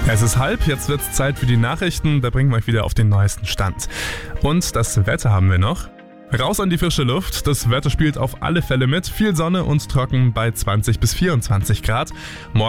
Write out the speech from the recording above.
Es ist halb, jetzt wird's Zeit für die Nachrichten, da bringen wir euch wieder auf den neuesten Stand. Und das Wetter haben wir noch. Raus an die frische Luft, das Wetter spielt auf alle Fälle mit, viel Sonne und trocken bei 20 bis 24 Grad.